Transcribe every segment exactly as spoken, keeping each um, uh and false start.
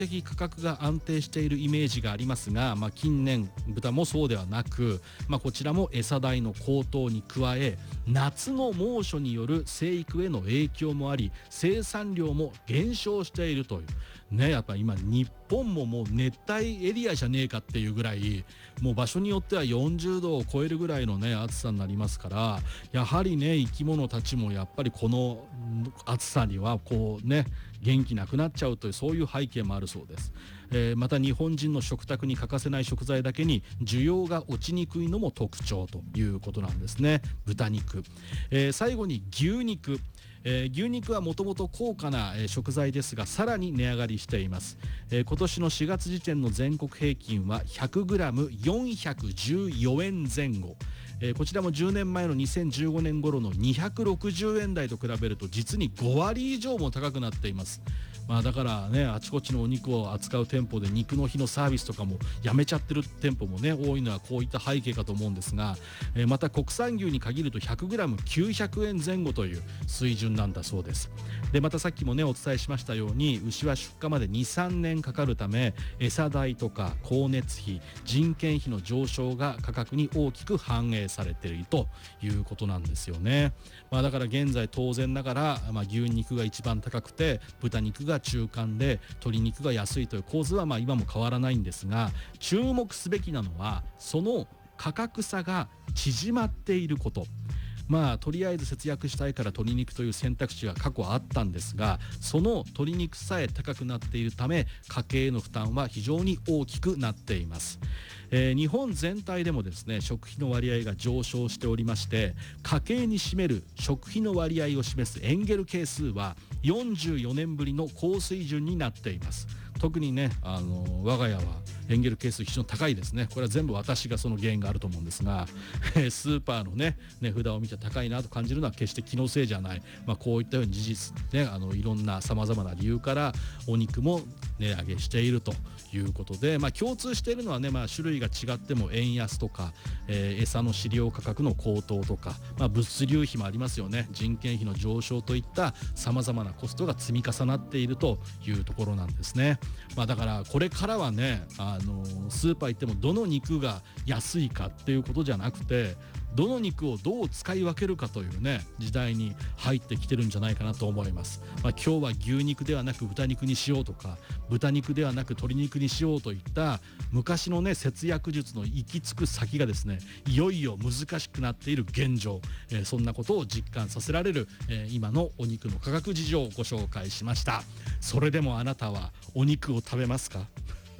的価格が安定しているイメージがありますが、まあ、近年豚もそうではなく、まあ、こちらも餌代の高騰に加え夏の猛暑による生育への影響もあり生産量も減少しているというね。やっぱ今日本ももう熱帯エリアじゃねえかっていうぐらいもう場所によってはよんじゅうどを超えるぐらいのね暑さになりますから、やはりね生き物たちもやっぱりこの暑さにはこうね元気なくなっちゃうというそういう背景もあるそうです。えー、また日本人の食卓に欠かせない食材だけに需要が落ちにくいのも特徴ということなんですね。豚肉、えー、最後に牛肉、えー、牛肉はもともと高価な、えー、食材ですがさらに値上がりしています。えー、今年のしがつ時点の全国平均は ひゃくグラムよんひゃくじゅうよえんぜん後、えー、こちらもじゅうねんまえのにせんじゅうごねん頃のにひゃくろくじゅうえん台と比べると実にごわり以上も高くなっています。まあ、だからねあちこちのお肉を扱う店舗で肉の日のサービスとかもやめちゃってる店舗もね多いのはこういった背景かと思うんですが、えー、また国産牛に限ると ひゃくグラムきゅうひゃくえんぜん後という水準なんだそうです。でまたさっきもねお伝えしましたように牛は出荷まで にさんねんかかるため餌代とか光熱費人件費の上昇が価格に大きく反映されているということなんですよね。まあ、だから現在当然ながら、まあ、牛肉が一番高くて豚肉が中間で鶏肉が安いという構図はまあ今も変わらないんですが、注目すべきなのはその価格差が縮まっていること。まあとりあえず節約したいから鶏肉という選択肢が過去あったんですが、その鶏肉さえ高くなっているため家計への負担は非常に大きくなっています。えー、日本全体でもですね食費の割合が上昇しておりまして、家計に占める食費の割合を示すエンゲル係数はよんじゅうよねんぶりの高水準になっています。特にねあの我が家はエンゲル係数非常に高いですね。これは全部私がその原因があると思うんですが、スーパーのね値札を見て高いなと感じるのは決して気のせいじゃない、まあ、こういったように事実ねあのいろんなさまざまな理由からお肉も値上げしているということで、まあ、共通しているのはね、まあ、種類が違っても円安とか、えー、餌の飼料価格の高騰とか、まあ、物流費もありますよね。人件費の上昇といったさまざまなコストが積み重なっているというところなんですね。まあ、だからこれからはねあのスーパー行ってもどの肉が安いかっていうことじゃなくてどの肉をどう使い分けるかというね時代に入ってきてるんじゃないかなと思います。まあ、今日は牛肉ではなく豚肉にしようとか豚肉ではなく鶏肉にしようといった昔のね節約術の行き着く先がですねいよいよ難しくなっている現状、えー、そんなことを実感させられる、えー、今のお肉の価格事情をご紹介しました。それでもあなたはお肉を食べますか？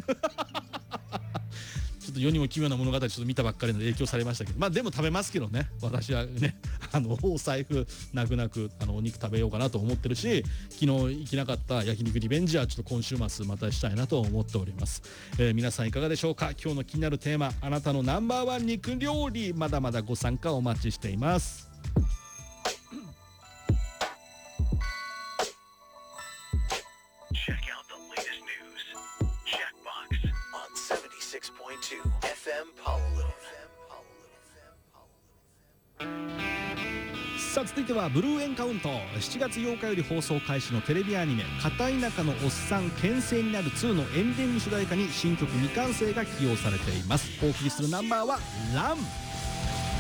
ちょっと世にも奇妙な物語ちょっと見たばっかりの影響されましたけど、まあでも食べますけどね。私はねあのお財布なくなくあのお肉食べようかなと思ってるし、昨日行けなかった焼肉リベンジはちょっと今週末またしたいなと思っております。えー、皆さんいかがでしょうか。今日の気になるテーマ、あなたのナンバーワン肉料理、まだまだご参加お待ちしています。さあ続いてはブルーエンカウント。しちがつようかより放送開始のテレビアニメ片田舎のおっさん牽制になるツーのエンディング主題歌に新曲未完成が起用されています。お送りするナンバーはラン。